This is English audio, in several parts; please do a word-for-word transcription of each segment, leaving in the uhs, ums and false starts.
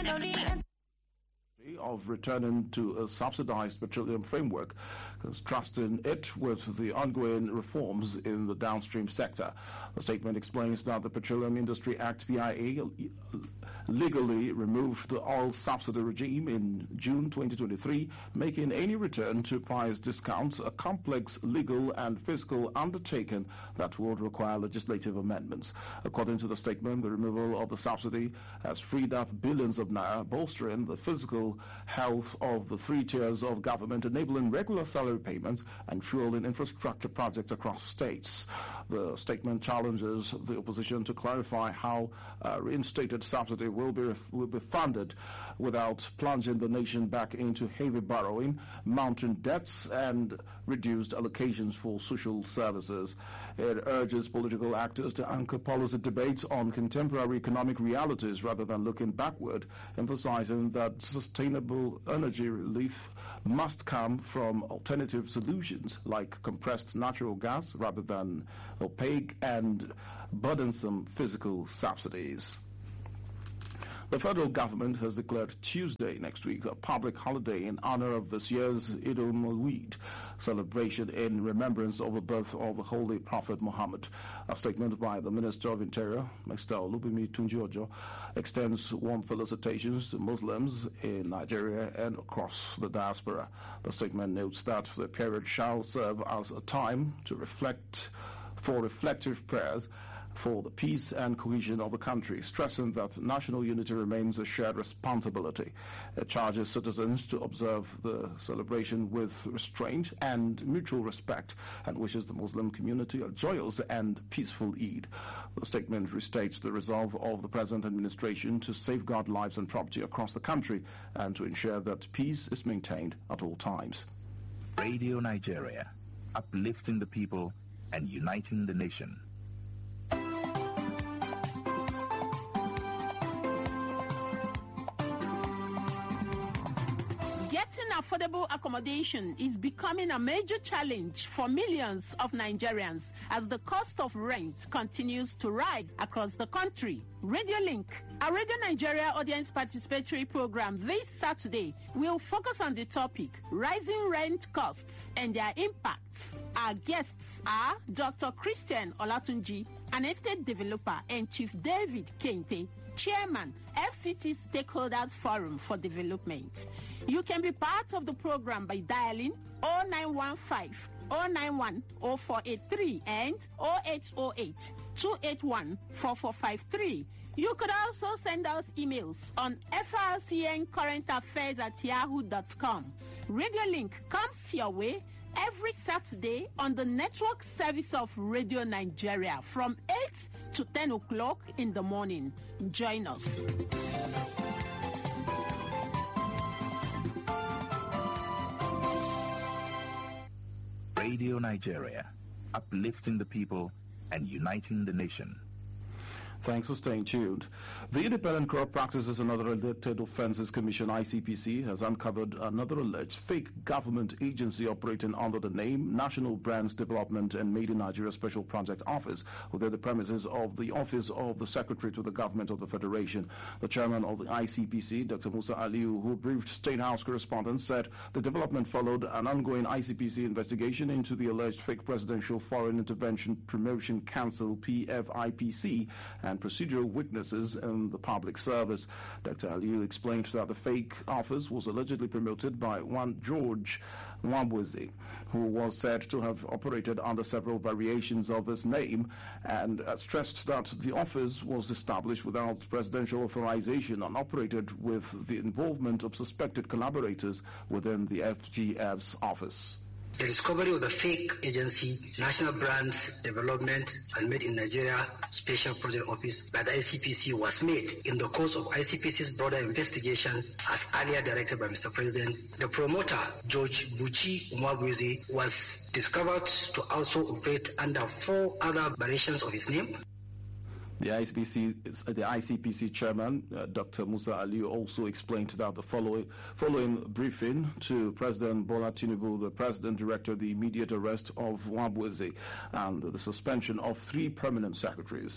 of returning to a subsidized petroleum framework, contrasting it with the ongoing reforms in the downstream sector. The statement explains that the Petroleum Industry Act P I A legally removed the oil subsidy regime in June twenty twenty-three, making any return to price discounts a complex legal and fiscal undertaking that would require legislative amendments. According to the statement, the removal of the subsidy has freed up billions of naira, bolstering the physical health of the three tiers of government, enabling regular salary payments and fueling infrastructure projects across states. The statement challenges the opposition to clarify how uh, reinstated subsidy will be will be funded without plunging the nation back into heavy borrowing, mounting debts, and reduced allocations for social services. It urges political actors to anchor policy debates on contemporary economic realities rather than looking backward, emphasizing that sustainable energy relief must come from alternative solutions like compressed natural gas rather than opaque and burdensome physical subsidies. The federal government has declared Tuesday next week a public holiday in honor of this year's Eid al-Mawlid celebration in remembrance of the birth of the Holy Prophet Muhammad. A statement by the Minister of Interior, Mister Olubimi Tunji-Ojo, extends warm felicitations to Muslims in Nigeria and across the diaspora. The statement notes that the period shall serve as a time to reflect for reflective prayers for the peace and cohesion of the country, stressing that national unity remains a shared responsibility. It charges citizens to observe the celebration with restraint and mutual respect, and wishes the Muslim community a joyous and peaceful Eid. The statement restates the resolve of the present administration to safeguard lives and property across the country and to ensure that peace is maintained at all times. Radio Nigeria, uplifting the people and uniting the nation. Getting affordable accommodation is becoming a major challenge for millions of Nigerians as the cost of rent continues to rise across the country. Radio Link, a Radio Nigeria audience participatory program this Saturday, will focus on the topic rising rent costs and their impacts. Our guests are Doctor Christian Olatunji, an estate developer, and Chief David Kente, Chairman, F C T Stakeholders Forum for Development. You can be part of the program by dialing oh nine one five, oh nine one, oh four eight three and oh eight oh eight, two eight one, four four five three. You could also send us emails on f r c n current affairs at yahoo dot com. Radio Link comes your way every Saturday on the network service of Radio Nigeria from eight to ten o'clock in the morning. Join us. Radio Nigeria, uplifting the people and uniting the nation. Thanks for staying tuned. The Independent Corrupt Practices and Other Related Offences Commission, I C P C, has uncovered another alleged fake government agency operating under the name National Brands Development and Made in Nigeria Special Project Office within the premises of the Office of the Secretary to the Government of the Federation. The chairman of the I C P C, Doctor Musa Aliu, who briefed State House correspondents, said the development followed an ongoing I C P C investigation into the alleged fake Presidential Foreign Intervention Promotion Council, P F I P C, and procedural weaknesses in the public service. Doctor Aliu explained that the fake office was allegedly promoted by one George Nwabweze, who was said to have operated under several variations of his name, and uh, stressed that the office was established without presidential authorization and operated with the involvement of suspected collaborators within the F G F's office. The discovery of the fake agency, National Brands Development and Made in Nigeria Special Project Office by the I C P C was made in the course of I C P C's broader investigation as earlier directed by Mister President. The promoter, George Buchi Umwabweze, was discovered to also operate under four other variations of his name. The I C P C, the I C P C chairman, uh, Doctor Musa Aliu, also explained that the following, following briefing to President Bola Tinubu, the president directed the immediate arrest of Nwabweze and the suspension of three permanent secretaries.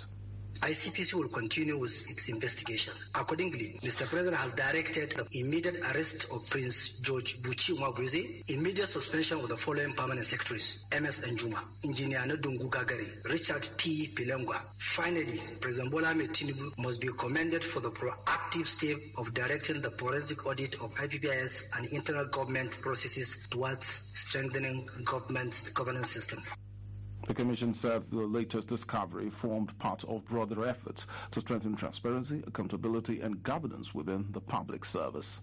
I C P C will continue with its investigation. Accordingly, Mister President has directed the immediate arrest of Prince George Buchi Mwagweze, immediate suspension of the following permanent secretaries: M S Njuma, Engineer Ndungu Gagari, Richard P. Pilengwa. Finally, President Bola Ahmed Tinubu must be commended for the proactive step of directing the forensic audit of I P P I S and internal government processes towards strengthening government's governance system. The Commission said the latest discovery formed part of broader efforts to strengthen transparency, accountability, and governance within the public service.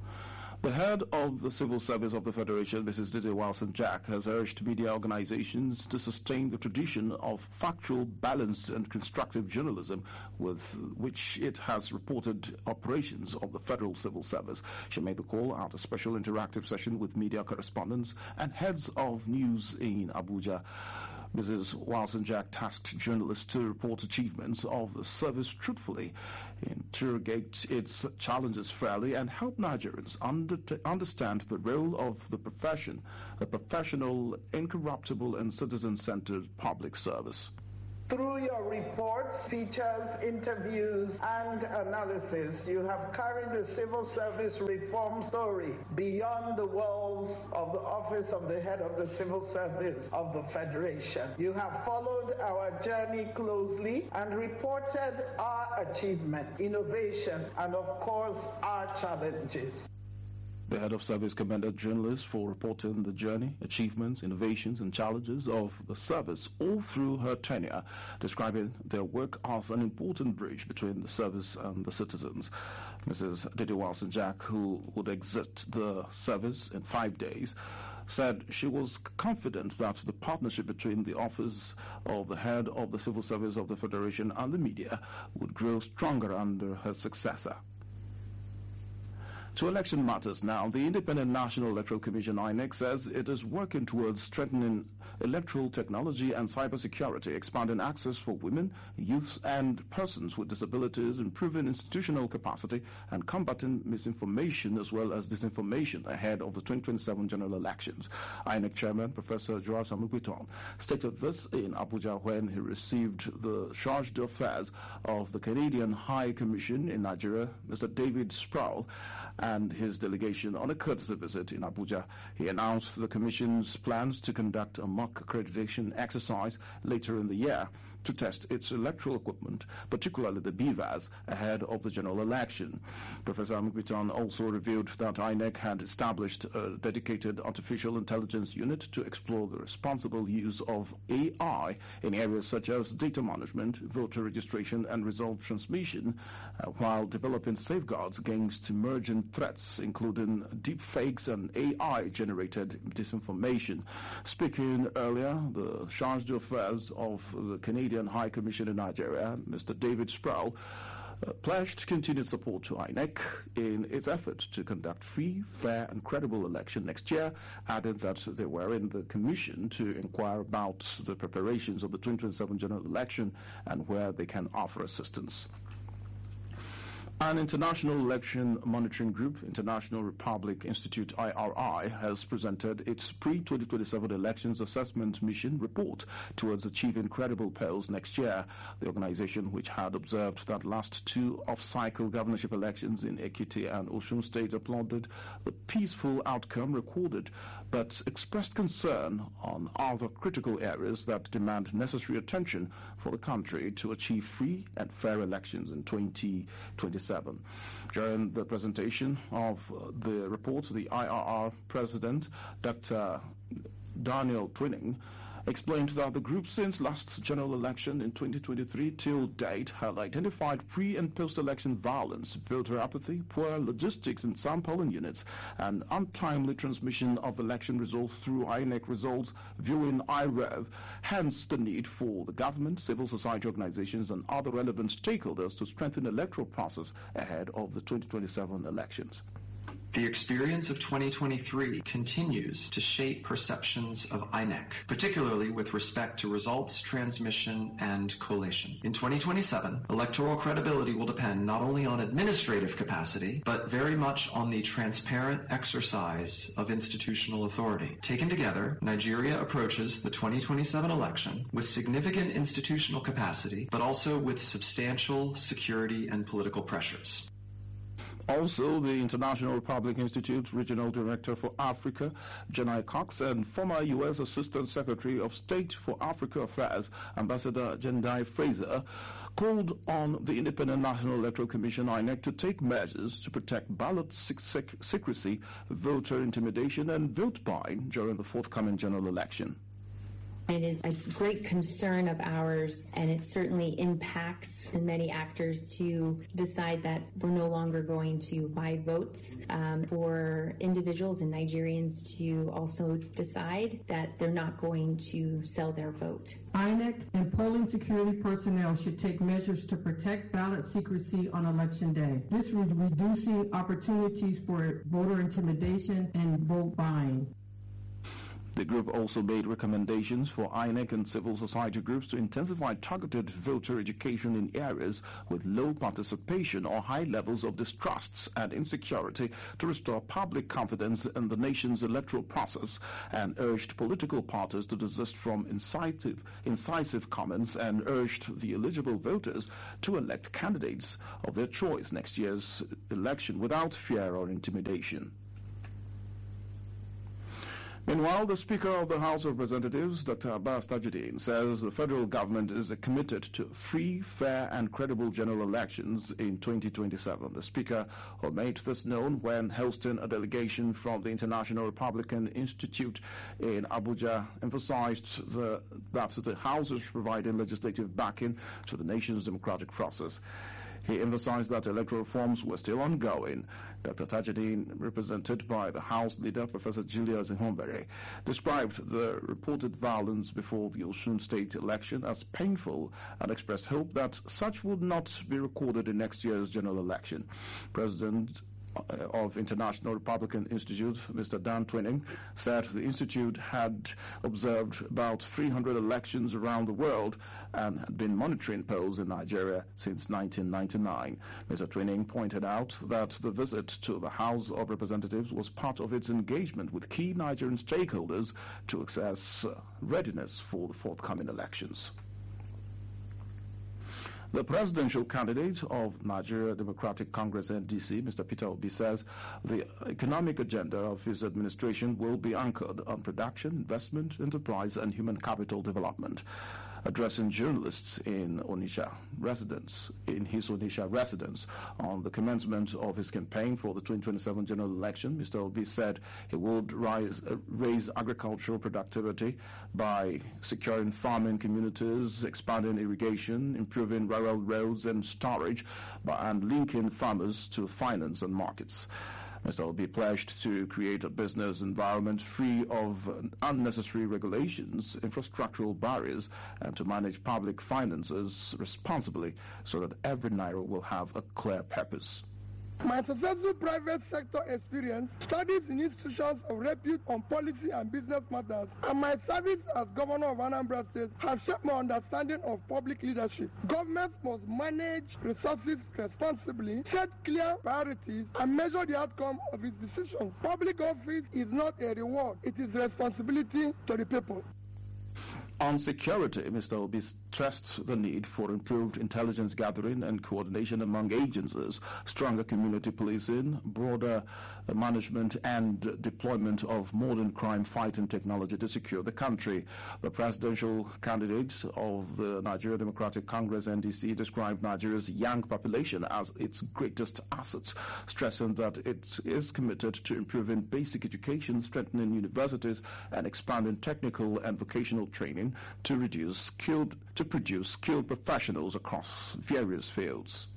The head of the Civil Service of the Federation, Missus Didi Walson-Jack, has urged media organizations to sustain the tradition of factual, balanced, and constructive journalism with which it has reported operations of the Federal Civil Service. She made the call at a special interactive session with media correspondents and heads of news in Abuja. Missus Walson-Jack tasked journalists to report achievements of the service truthfully, interrogate its challenges fairly, and help Nigerians under understand the role of the profession, a professional, incorruptible, and citizen-centered public service. Through your reports, features, interviews, and analysis, you have carried the civil service reform story beyond the walls of the office of the head of the civil service of the Federation. You have followed our journey closely and reported our achievement, innovation, and of course, our challenges. The head of service commended journalists for reporting the journey, achievements, innovations, and challenges of the service all through her tenure, describing their work as an important bridge between the service and the citizens. Missus Didi Walson-Jack, who would exit the service in five days, said she was confident that the partnership between the office of the head of the Civil Service of the Federation and the media would grow stronger under her successor. To election matters now, the Independent National Electoral Commission, I N E C, says it is working towards strengthening electoral technology and cybersecurity, expanding access for women, youths, and persons with disabilities, improving institutional capacity, and combating misinformation as well as disinformation ahead of the twenty twenty-seven general elections. I N E C Chairman Professor Joas Amupiton stated this in Abuja when he received the charge d'affaires of the Canadian High Commission in Nigeria, Mister David Sproul, and his delegation on a courtesy visit in Abuja. He announced the Commission's plans to conduct a mock accreditation exercise later in the year to test its electoral equipment, particularly the B V A S, ahead of the general election. Professor Amukbiton also revealed that I N E C had established a dedicated artificial intelligence unit to explore the responsible use of A I in areas such as data management, voter registration, and result transmission, uh, while developing safeguards against emerging threats, including deep fakes and A I-generated disinformation. Speaking earlier, the charge d'affaires of the Canadian High Commission in Nigeria, Mister David Sproul, uh, pledged continued support to I N E C in its efforts to conduct free, fair, and credible election next year, adding that they were in the commission to inquire about the preparations of the twenty twenty-seven general election and where they can offer assistance. An international election monitoring group, International Republic Institute I R I, has presented its pre twenty twenty-seven elections assessment mission report towards achieving credible polls next year. The organization, which had observed that last two off-cycle governorship elections in Ekiti and Osun State, applauded the peaceful outcome recorded, but expressed concern on other critical areas that demand necessary attention for the country to achieve free and fair elections in twenty twenty-seven. During the presentation of uh, the report, the I R R president, Doctor Daniel Twining, explained that the group since last general election in twenty twenty-three till date had identified pre- and post-election violence, voter apathy, poor logistics in some polling units, and untimely transmission of election results through I N E C results viewing I R E V, hence the need for the government, civil society organizations, and other relevant stakeholders to strengthen the electoral process ahead of the twenty twenty-seven elections. The experience of twenty twenty-three continues to shape perceptions of I N E C, particularly with respect to results, transmission, and collation. In twenty twenty-seven, electoral credibility will depend not only on administrative capacity, but very much on the transparent exercise of institutional authority. Taken together, Nigeria approaches the twenty twenty-seven election with significant institutional capacity, but also with substantial security and political pressures. Also, the International Republic Institute Regional Director for Africa, Janai Cox, and former U S Assistant Secretary of State for Africa Affairs, Ambassador Jendai Fraser, called on the Independent National Electoral Commission, I N E C, to take measures to protect ballot sec- secrecy, voter intimidation, and vote buying during the forthcoming general election. It is a great concern of ours, and it certainly impacts many actors to decide that we're no longer going to buy votes, um, for individuals and Nigerians to also decide that they're not going to sell their vote. I N E C and polling security personnel should take measures to protect ballot secrecy on Election Day. This is reducing opportunities for voter intimidation and vote buying. The group also made recommendations for I N E C and civil society groups to intensify targeted voter education in areas with low participation or high levels of distrusts and insecurity to restore public confidence in the nation's electoral process, and urged political parties to desist from incisive, incisive comments, and urged the eligible voters to elect candidates of their choice next year's election without fear or intimidation. Meanwhile, the Speaker of the House of Representatives, Doctor Abbas Tajuddin, says the federal government is committed to free, fair, and credible general elections in twenty twenty-seven. The Speaker made this known when hosting a delegation from the International Republican Institute in Abuja, emphasized the, that the House is providing legislative backing to the nation's democratic process. He emphasized that electoral reforms were still ongoing. Doctor Tajuddin, represented by the House Leader, Professor Julius Ihombere, described the reported violence before the Osun State election as painful and expressed hope that such would not be recorded in next year's general election. President of International Republican Institute, Mister Dan Twining, said the Institute had observed about three hundred elections around the world and had been monitoring polls in Nigeria since nineteen ninety-nine. Mister Twining pointed out that the visit to the House of Representatives was part of its engagement with key Nigerian stakeholders to assess readiness for the forthcoming elections. The presidential candidate of Nigeria Democratic Congress N D C, Mister Peter Obi, says the economic agenda of his administration will be anchored on production, investment, enterprise, and human capital development. Addressing journalists in Onitsha residence, in his Onitsha residence on the commencement of his campaign for the twenty twenty-seven general election, Mister Obi said he would rise, uh, raise agricultural productivity by securing farming communities, expanding irrigation, improving rural roads and storage, by, and linking farmers to finance and markets. Mister Obi pledged to create a business environment free of unnecessary regulations, infrastructural barriers, and to manage public finances responsibly so that every naira will have a clear purpose. My successful private sector experience, studies in institutions of repute on policy and business matters, and my service as governor of Anambra State have shaped my understanding of public leadership. Governments must manage resources responsibly, set clear priorities, and measure the outcome of its decisions. Public office is not a reward, it is responsibility to the people. On security, Mister Obi stressed the need for improved intelligence gathering and coordination among agencies, stronger community policing, broader uh, management and deployment of modern crime-fighting technology to secure the country. The presidential candidate of the Nigeria Democratic Congress N D C described Nigeria's young population as its greatest asset, stressing that it is committed to improving basic education, strengthening universities, and expanding technical and vocational training to reduce skilled to produce skilled professionals across various fields.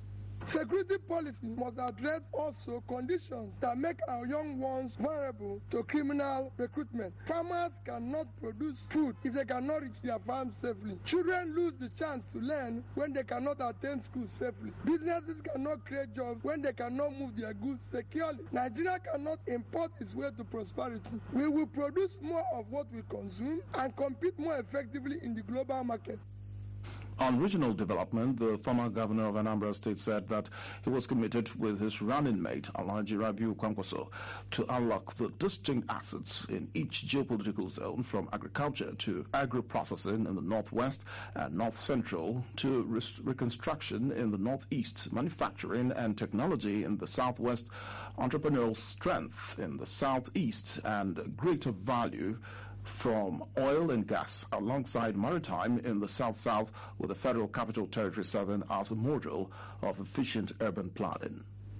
Security policy must address also conditions that make our young ones vulnerable to criminal recruitment. Farmers cannot produce food if they cannot reach their farms safely. Children lose the chance to learn when they cannot attend school safely. Businesses cannot create jobs when they cannot move their goods securely. Nigeria cannot import its way to prosperity. We will produce more of what we consume and compete more effectively in the global market. On regional development, the former governor of Anambra State said that he was committed with his running mate, Alhaji Rabiu Kwankwaso, to unlock the distinct assets in each geopolitical zone, from agriculture to agro-processing in the northwest and north-central to re reconstruction in the northeast, manufacturing and technology in the southwest, entrepreneurial strength in the southeast, and greater value from oil and gas alongside maritime in the south-south, with the Federal Capital Territory serving as a model of efficient urban planning.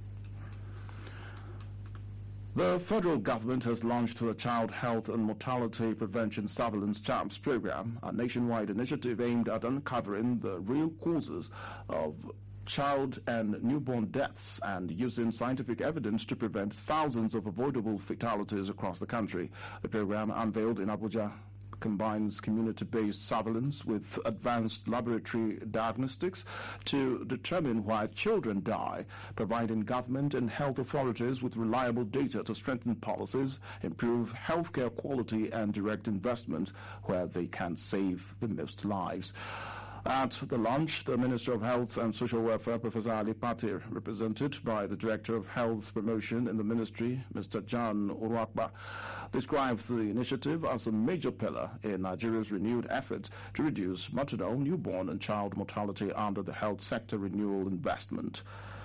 The federal government has launched the Child Health and Mortality Prevention Surveillance CHAMPS program, a nationwide initiative aimed at uncovering the real causes of child and newborn deaths and using scientific evidence to prevent thousands of avoidable fatalities across the country. The program, unveiled in Abuja, combines community-based surveillance with advanced laboratory diagnostics to determine why children die, providing government and health authorities with reliable data to strengthen policies, improve healthcare quality, and direct investment where they can save the most lives. At the launch, the Minister of Health and Social Welfare, Professor Ali Patir, represented by the Director of Health Promotion in the Ministry, Mister John Uruakba, described the initiative as a major pillar in Nigeria's renewed effort to reduce maternal, newborn, and child mortality under the health sector renewal investment.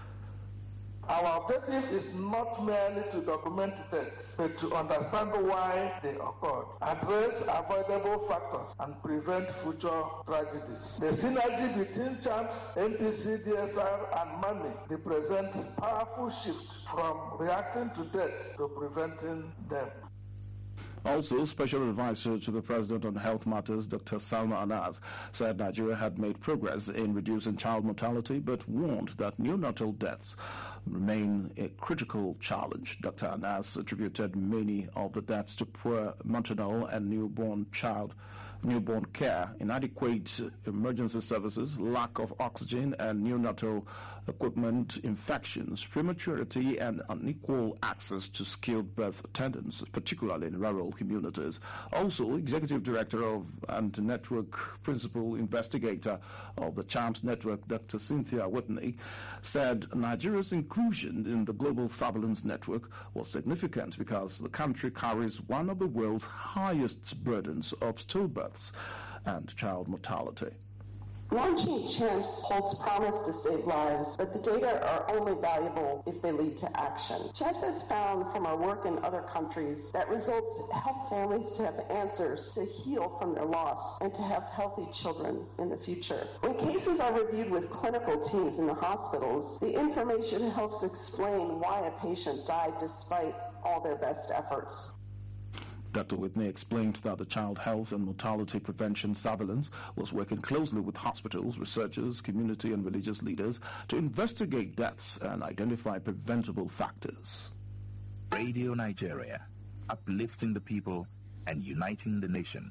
Our objective is not merely to document deaths, but to understand why they occurred, address avoidable factors, and prevent future tragedies. The synergy between CHAMPS, N P C, D S R, and MAMI represents a powerful shift from reacting to death to preventing them. Also, Special Advisor to the President on Health Matters, Doctor Salma Anas, said Nigeria had made progress in reducing child mortality, but warned that neonatal deaths remain a critical challenge. Doctor Anas attributed many of the deaths to poor maternal and newborn child newborn care, inadequate emergency services, lack of oxygen and neonatal equipment, infections, prematurity, and unequal access to skilled birth attendants, particularly in rural communities. Also, Executive Director of and Network Principal Investigator of the CHAMPS Network, Doctor Cynthia Whitney, said Nigeria's inclusion in the global surveillance network was significant because the country carries one of the world's highest burdens of stillbirths and child mortality. Launching CHAMPS holds promise to save lives, but the data are only valuable if they lead to action. CHAMPS has found from our work in other countries that results help families to have answers to heal from their loss and to have healthy children in the future. When cases are reviewed with clinical teams in the hospitals, the information helps explain why a patient died despite all their best efforts. Doctor Whitney explained that the Child Health and Mortality Prevention Surveillance was working closely with hospitals, researchers, community and religious leaders to investigate deaths and identify preventable factors. Radio Nigeria, uplifting the people and uniting the nation.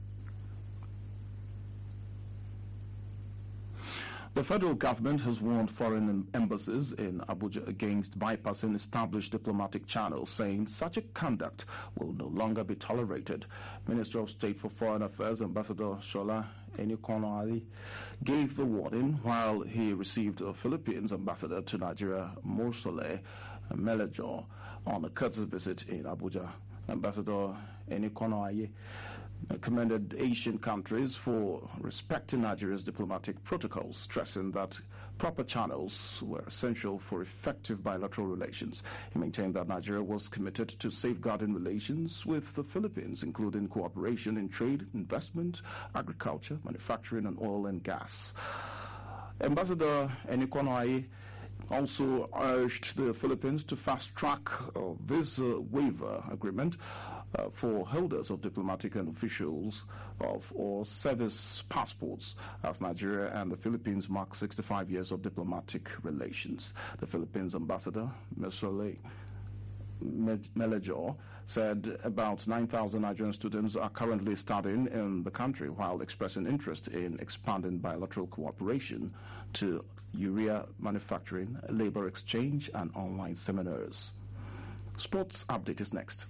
The federal government has warned foreign embassies in Abuja against bypassing established diplomatic channels, saying such a conduct will no longer be tolerated. Minister of State for Foreign Affairs, Ambassador Shola Enikonoali, gave the warning while he received a Philippines ambassador to Nigeria, Morsole Melejo, on a courtesy visit in Abuja. Ambassador Enikonoali commended Asian countries for respecting Nigeria's diplomatic protocols, stressing that proper channels were essential for effective bilateral relations. He maintained that Nigeria was committed to safeguarding relations with the Philippines, including cooperation in trade, investment, agriculture, manufacturing, and oil and gas. Ambassador Enikonoai also urged the Philippines to fast-track a visa waiver agreement uh, for holders of diplomatic and officials of or service passports, as Nigeria and the Philippines mark sixty-five years of diplomatic relations. The Philippines ambassador, Mesole Melejor, said about nine thousand Nigerian students are currently studying in the country, while expressing interest in expanding bilateral cooperation to urea manufacturing, labor exchange, and online seminars. Sports update is next.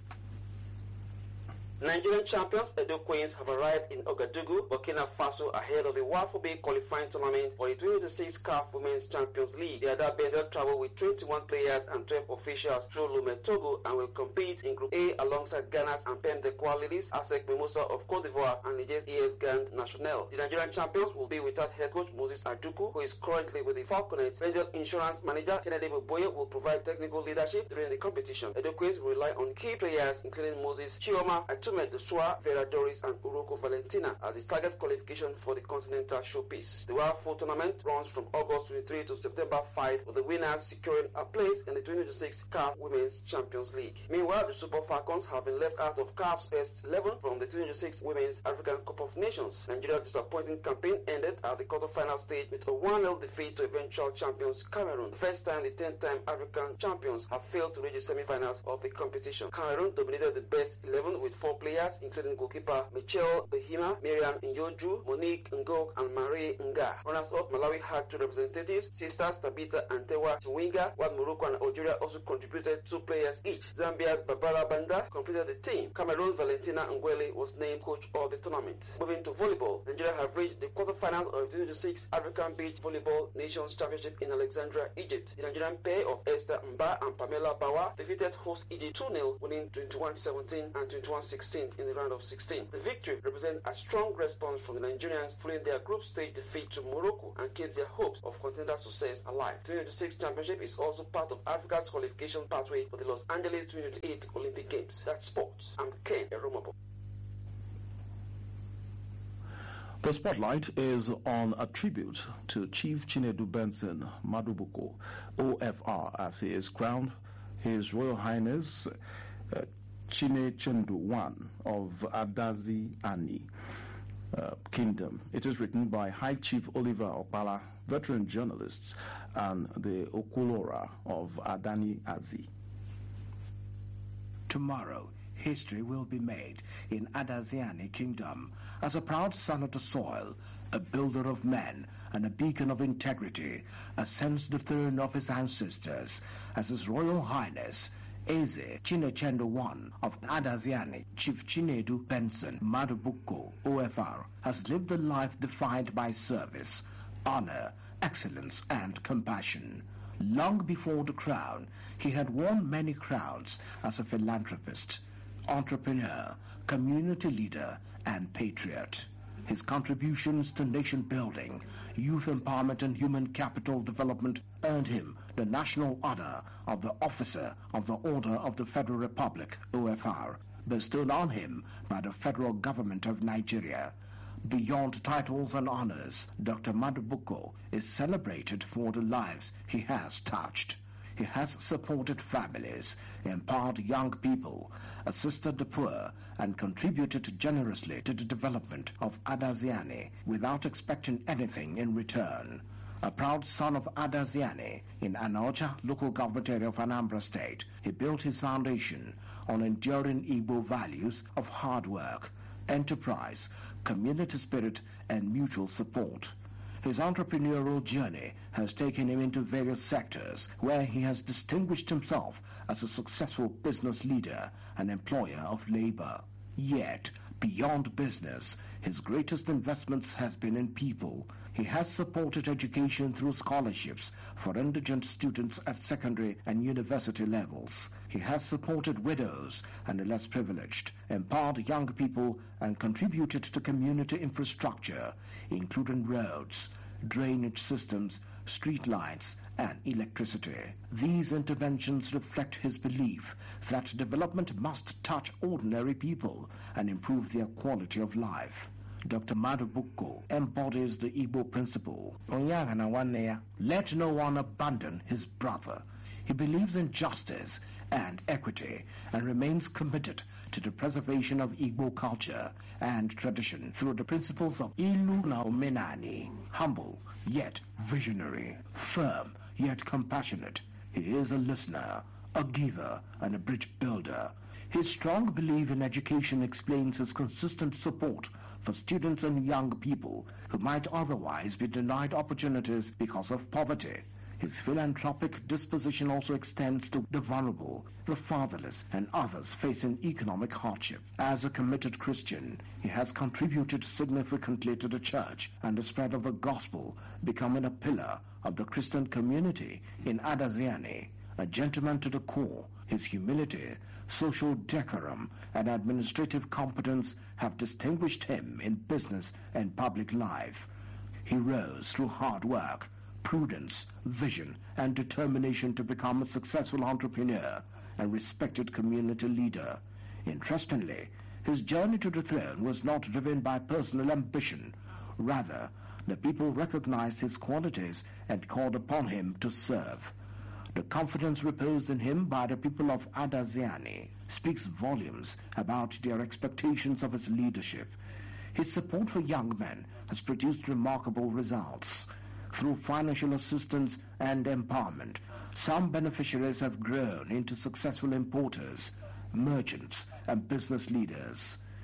Nigerian champions Edo Queens have arrived in Ouagadougou, Burkina Faso, ahead of the WAFO Bay qualifying tournament for the twenty twenty-six C A F Women's Champions League. The Ada Bender travel with twenty-one players and twelve officials through Lomé, Togo, and will compete in Group A alongside Ghana's Ampem de Qualities, ASEC Mimosa of Cote d'Ivoire, and Niger's A S Gand National. The Nigerian champions will be without head coach Moses Aduku, who is currently with the Falconets. Angel Insurance manager Kennedy Boboye will provide technical leadership during the competition. Edo Queens will rely on key players including Moses Chioma, Atume Dusua, Vera Doris, and Uroko Valentina as the target qualification for the Continental Showpiece. The WAFO tournament runs from August twenty-third to September fifth, with the winners securing a place in the twenty twenty-six C A F Women's Champions League. Meanwhile, the Super Falcons have been left out of C A F's best eleven from the twenty twenty-six Women's African Cup of Nations. Nigeria's disappointing campaign ended at the quarter-final stage with a one nil defeat to eventual champions Cameroon. The first time the ten-time African champions have failed to reach the semi-finals of the competition. Cameroon dominated the best eleven with four players, including goalkeeper Michelle Behima, Miriam Njoju, Monique Ngok, and Marie Nga. Runners-up Malawi had two representatives, sisters Tabitha and Tewa Chiwinga, while Morocco and Algeria also contributed two players each. Zambia's Barbara Banda completed the team. Cameroon's Valentina Ngwele was named coach of the tournament. Moving to volleyball, Nigeria have reached the quarterfinals of the twenty twenty-six African Beach Volleyball Nations Championship in Alexandria, Egypt. The Nigerian pair of Esther Mba and Pamela Bawa defeated host Egypt two nil, winning twenty-one seventeen and twenty-one sixteen in the round of sixteen. The victory represents a strong response from the Nigerians following their group stage defeat to Morocco and keeps their hopes of continental success alive. The twenty twenty-six championship is also part of Africa's qualification pathway for the Los Angeles twenty twenty-eight Olympic Games. That's sports. I'm Ken Eromabo. The spotlight is on a tribute to Chief Chinedu Benson Madubuko, O F R, as he is crowned His Royal Highness uh, Chine Chendu one of Adazi Ani uh, Kingdom. It is written by High Chief Oliver Opala, veteran journalists, and the Okulora of Adani Azi. Tomorrow, history will be made in Adaziani Kingdom as a proud son of the soil, a builder of men, and a beacon of integrity, ascends the throne of his ancestors as His Royal Highness Eze Chinechendu one of Adaziani, Chief Chinedu Benson Madubuko, O F R, has lived a life defined by service, honor, excellence, and compassion. Long before the crown, he had worn many crowns as a philanthropist, entrepreneur, community leader, and patriot. His contributions to nation building, youth empowerment, and human capital development earned him the national honor of the Officer of the Order of the Federal Republic, O F R, bestowed on him by the federal government of Nigeria. Beyond titles and honors, Doctor Madubuko is celebrated for the lives he has touched. He has supported families, empowered young people, assisted the poor, and contributed generously to the development of Adaziani without expecting anything in return. A proud son of Adaziani in Anocha, local government area of Anambra State, he built his foundation on enduring Igbo values of hard work, enterprise, community spirit, and mutual support. His entrepreneurial journey has taken him into various sectors where he has distinguished himself as a successful business leader and employer of labor. Yet, beyond business, his greatest investments has been in people. He has supported education through scholarships for indigent students at secondary and university levels. He has supported widows and the less privileged, empowered young people, and contributed to community infrastructure, including roads, drainage systems, street lights, and electricity. These interventions reflect his belief that development must touch ordinary people and improve their quality of life. Doctor Madubuko embodies the Igbo principle. Let no one abandon his brother. He believes in justice and equity and remains committed to the preservation of Igbo culture and tradition through the principles of Ilu na Omenani, humble yet visionary, firm yet compassionate. He is a listener, a giver, and a bridge builder. His strong belief in education explains his consistent support for students and young people who might otherwise be denied opportunities because of poverty. His philanthropic disposition also extends to the vulnerable, the fatherless, and others facing economic hardship. As a committed Christian, he has contributed significantly to the church and the spread of the gospel, becoming a pillar of the Christian community in Adaziani. A gentleman to the core, his humility, social decorum, and administrative competence have distinguished him in business and public life. He rose through hard work, prudence, vision, and determination to become a successful entrepreneur and respected community leader. Interestingly, his journey to the throne was not driven by personal ambition. Rather, the people recognized his qualities and called upon him to serve. The confidence reposed in him by the people of Adaziani speaks volumes about their expectations of his leadership. His support for young men has produced remarkable results. Through financial assistance and empowerment, some beneficiaries have grown into successful importers, merchants, and business leaders.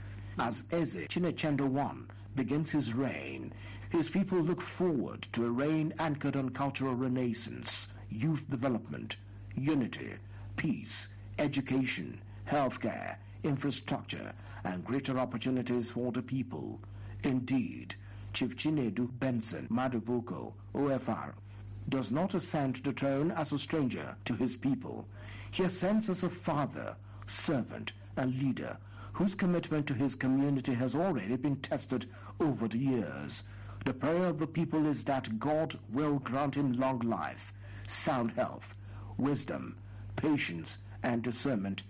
As Eze Chinechendo I begins his reign, his people look forward to a reign anchored on cultural renaissance, youth development, unity, peace, education, healthcare, infrastructure, and greater opportunities for the people. Indeed, Chief Chinedu Benson Madubuko, O F R, does not ascend to the throne as a stranger to his people. He ascends as a father, servant, and leader whose commitment to his community has already been tested over the years. The prayer of the people is that God will grant him long life, sound health, wisdom, patience, and discernment